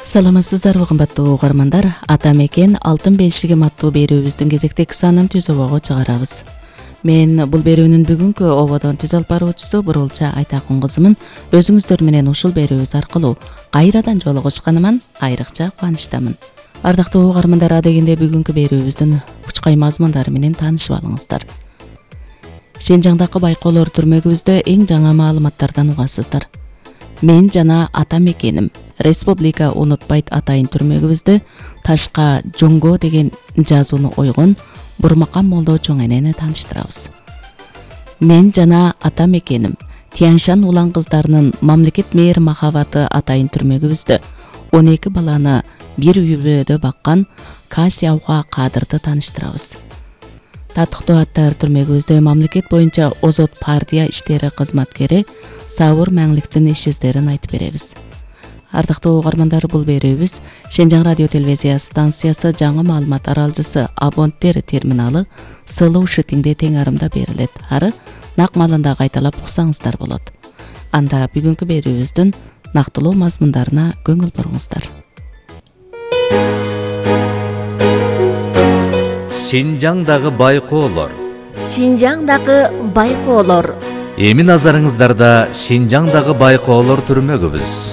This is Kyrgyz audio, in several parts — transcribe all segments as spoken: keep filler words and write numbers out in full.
Саламатсыздарбы кымбаттуу угармандар. Ата мекен Алтын бешиги аттуу берүүбүздүн кезектеги санын түзөбөгө чыгарабыз. Мен бул берүүнүн бүгүнкү ободон түз алып баруучусу Бурулча Айтакун кызымын. Өзүңүздөр менен ушул берүүбүз аркылуу кайрадан жолугушканыман айрыкча кубанычтамын. Ардактуу угармандар, адегенде бүгүнкү берүүбүздүн учкай мазмундары менен таанышып алыңыздар. Шенжаңдагы байкоолор түрмөгүбүздө эң жаңы маалыматтардан угасыздар. Мен жана ата мекеним Республика унутпайт атайын түрмөгүбүздө ташка жоңго деген жазууну ойгон Бурмакан молдо чоң энени тааныштырабыз. Мен жана ата мекеним Тяньшан улан кыздарынын мамлекет мээр махабаты атайын түрмөгүбүздө он эки баланы бир үй бүлөдө баккан Касияуга Кадырды тааныштырабыз. Татыктуу аттар түрмөгүбүздө мамлекет боюнча озот партия иштери кызматкери Сабыр Мәңликтин ишиздерин айтып беребиз. Ардактуу угармандар, бул берүүбүз Шенжаң радио телевизия станциясы жаңы маалымат аралжысы абоненттер терминалы сылуу шитиңде тең арымда берилет. Ары нак маалында кайталап уксаңыздар болот. Анда бүгүнкү берүүбүздүн нактылуу мазмундарына көңүл буруңуздар. Шинжаңдагы байкоолор. Шинжаңдагы байкоолор. Эми назарыңыздарда Шинжаңдагы байкоолор түрмөгүбүз.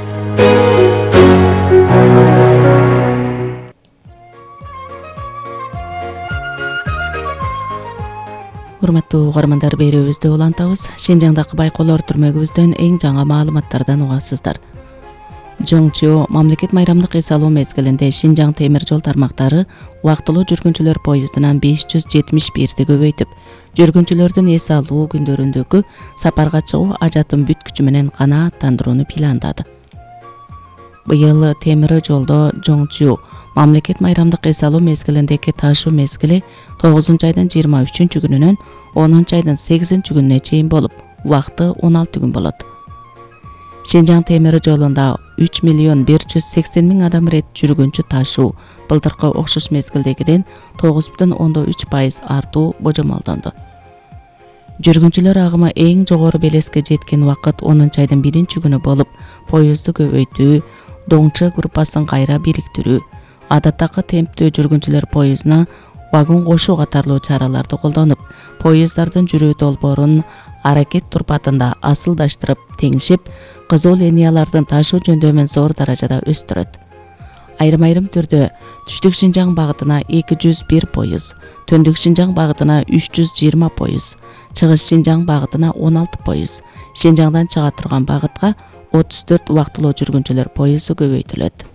Урматтуу угармандар, берүүбүздү улантабыз. Шенжаңдагы байкоолор түрмөгүбүздөн эң жаңы маалыматтардан угасыздар. Жоңчу мамлекет майрамдык эс алуу мезгилинде Шинжаң темир жол тармактары убактылуу жүргүнчүлөр поездунан беш жүз жетимиш бирди көбөйтүп, жүргүнчүлөрдүн эс алуу күндөрүндөгү сапарга чыгуу ажатын бүткүчү менен канааттандырууну пландады. Быйыл темир жолдо Жоңчу мамлекет майрамдык эс алуу мезгилиндеги ташуу мезгили тогузунчу айдын жыйырма үчүнчү күнүнөн онунчу айдын сегизинчи күнүнө чейин болуп, убакыты он алты күн болот. Шенжаң темир жолунда үч миллион бир жүз сексен миң адам рет жүргүнчү ташуу былтыркы окшош мезгилдегиден тогуз бүтүн ондон үч пайыз артуу божомолдонду. Жүргүнчүлөр агымы эң жогору белеске жеткен убакыт онунчу айдын биринчи күнү болуп, поезду көбөйтүү, доңчы группасын кайра бириктирүү, адаттагы темптүү жүргүнчүлөр поездуна вагон кошуу катарлуу чараларды колдонуп, поезддардын жүрүү долбоорун аракет турпатында асылдаштырып, теңшип, кызыл линиялардын ташуу жөндөмүн зор даражада өстүрөт. Айрым-айрым түрдө түштүк Шинжаң багытына эки жүз бир поез, төндүк Шинжаң багытына үч жүз жыйырма поез, чыгыш Шинжаң багытына он алты поез, Шинжаңдан чыга турган багытка отуз төрт убактылуу жүргүнчүлөр поезу көбөйтүлөт.